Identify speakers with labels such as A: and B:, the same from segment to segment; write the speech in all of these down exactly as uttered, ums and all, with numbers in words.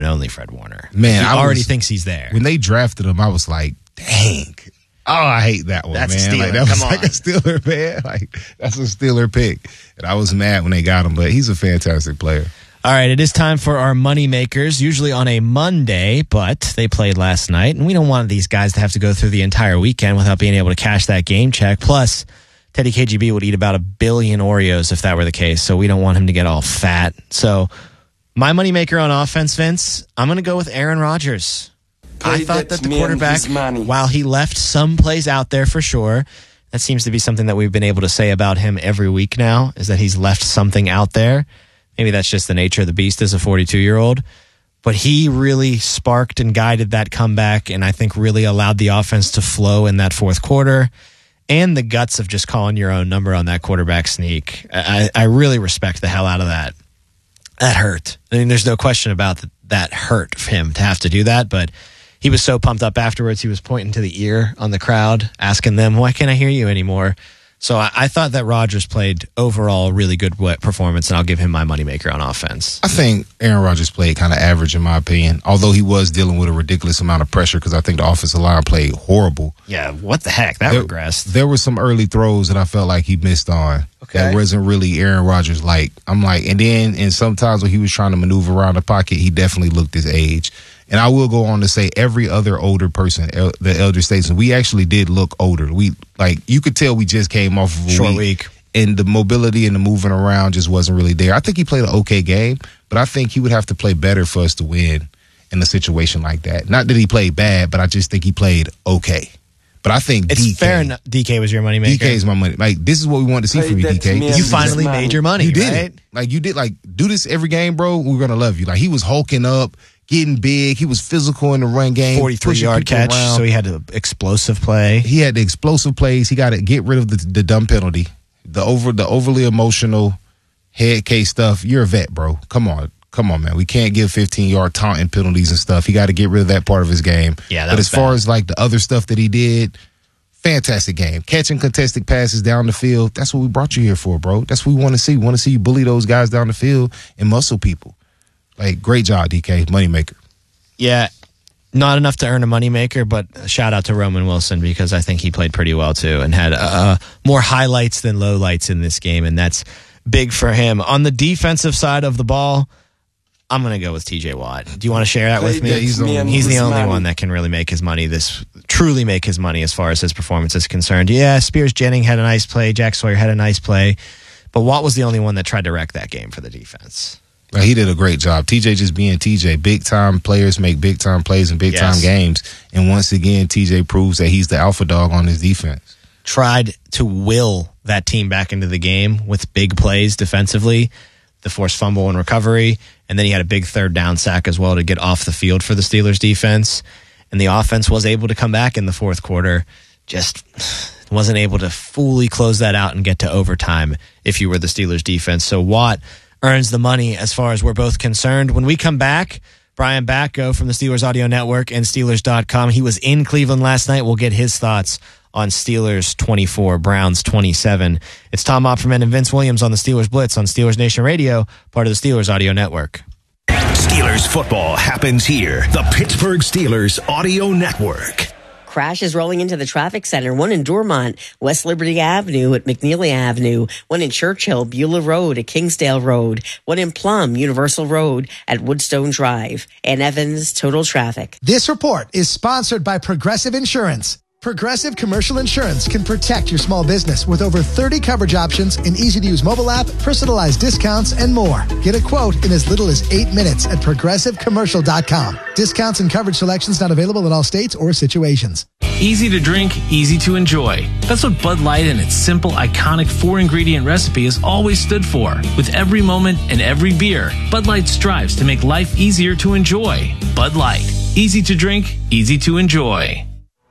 A: and only Fred Warner.
B: Man,
A: he
B: I
A: already
B: was,
A: thinks he's there.
B: When they drafted him, I was like, dang. Oh, I hate that one,
A: that's
B: man.
A: A
B: like, that was
A: Come
B: like
A: on.
B: a Steeler, man. Like, that's a Steeler pick. And I was mad when they got him, but he's a fantastic player.
A: All right, it is time for our money makers, usually on a Monday, but they played last night, and we don't want these guys to have to go through the entire weekend without being able to cash that game check. Plus, Teddy K G B would eat about a billion Oreos if that were the case, so we don't want him to get all fat. So, my money maker on offense, Vince, I'm going to go with Aaron Rodgers. I thought that the quarterback, while he left some plays out there for sure, that seems to be something that we've been able to say about him every week now, is that he's left something out there. Maybe that's just the nature of the beast as a forty-two-year-old. But he really sparked and guided that comeback, and I think really allowed the offense to flow in that fourth quarter. And the guts of just calling your own number on that quarterback sneak. I, I really respect the hell out of that. That hurt. I mean, there's no question about that. That hurt for him to have to do that, but he was so pumped up afterwards. He was pointing to the ear on the crowd, asking them, why can't I hear you anymore? So I, I thought that Rodgers played overall a really good performance, and I'll give him my moneymaker on offense.
B: I think Aaron Rodgers played kind of average in my opinion, although he was dealing with a ridiculous amount of pressure because I think the offensive line played horrible.
A: Yeah, what the heck? That
B: there,
A: regressed.
B: There were some early throws that I felt like he missed on.
A: Okay.
B: That wasn't really Aaron Rodgers like. I'm like, and then and sometimes when he was trying to maneuver around the pocket, he definitely looked his age. And I will go on to say every other older person, el- the elder statesman, we actually did look older. We like you could tell we just came off of a
A: short
B: week,
A: week,
B: and the mobility and the moving around just wasn't really there. I think he played an okay game, but I think he would have to play better for us to win in a situation like that. Not that he played bad, but I just think he played okay. But I think
A: it's
B: D K,
A: fair enough. D K was your money maker.
B: D K is my money. Like this is what we wanted to see from you, D K.
A: You finally made your money.
B: You did
A: right?
B: it. Like you did. Like do this every game, bro. We're gonna love you. Like he was hulking up, getting big. He was physical in the run game.
A: forty-three yard catch. Around. So he had an explosive play.
B: He had the explosive plays. He got to get rid of the, the dumb penalty, the over the overly emotional head case stuff. You're a vet, bro. Come on. Come on, man. We can't give fifteen-yard taunting penalties and stuff. He got to get rid of that part of his game.
A: Yeah, that
B: But
A: was
B: as far
A: bad.
B: as like the other stuff that he did, fantastic game. Catching contested passes down the field. That's what we brought you here for, bro. That's what we want to see. We want to see you bully those guys down the field and muscle people. Like, great job, D K. Moneymaker.
A: Yeah, not enough to earn a moneymaker, but shout out to Roman Wilson because I think he played pretty well too and had uh, more highlights than lowlights in this game, and that's big for him. On the defensive side of the ball, I'm going to go with T J Watt. Do you want to share that with me?
B: Yeah, he's the,
A: he's the only one that can really make his money, this truly make his money as far as his performance is concerned. Yeah, Spears Jennings had a nice play. Jack Sawyer had a nice play. But Watt was the only one that tried to wreck that game for the defense.
B: Well, he did a great job. T J just being T J. Big-time players make big-time plays in big-time
A: Yes.
B: games. And once again, T J proves that he's the alpha dog on his defense.
A: Tried to will that team back into the game with big plays defensively, the forced fumble and recovery, and then he had a big third down sack as well to get off the field for the Steelers defense. And the offense was able to come back in the fourth quarter, just wasn't able to fully close that out and get to overtime if you were the Steelers defense. So Watt earns the money as far as we're both concerned. When we come back, Brian Batko from the Steelers Audio Network and Steelers dot com. He was in Cleveland last night. We'll get his thoughts on Steelers twenty-four, Browns twenty-seven. It's Tom Opperman and Vince Williams on the Steelers Blitz on Steelers Nation Radio, part of the Steelers Audio Network.
C: Steelers football happens here. The Pittsburgh Steelers Audio Network.
D: Crash is rolling into the traffic center. One in Dormont, West Liberty Avenue at McNeely Avenue. One in Churchill, Beulah Road at Kingsdale Road. One in Plum, Universal Road at Woodstone Drive. And Evans, Total Traffic.
E: This report is sponsored by Progressive Insurance. Progressive Commercial Insurance can protect your small business with over thirty coverage options, an easy-to-use mobile app, personalized discounts, and more. Get a quote in as little as eight minutes at progressive commercial dot com. Discounts and coverage selections not available in all states or situations.
F: Easy to drink, easy to enjoy. That's what Bud Light and its simple, iconic four-ingredient recipe has always stood for. With every moment and every beer, Bud Light strives to make life easier to enjoy. Bud Light. Easy to drink, easy to enjoy.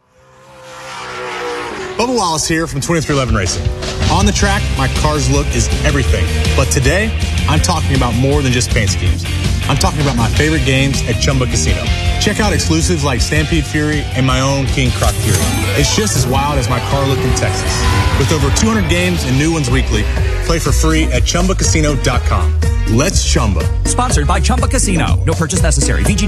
G: Bubba Wallace here from twenty-three eleven Racing. On the track, my car's look is everything. But today, I'm talking about more than just paint schemes. I'm talking about my favorite games at Chumba Casino. Check out exclusives like Stampede Fury and my own King Croc Fury. It's just as wild as my car look in Texas. With over two hundred games and new ones weekly, play for free at Chumba Casino dot com. Let's Chumba.
H: Sponsored by Chumba Casino. No purchase necessary. V G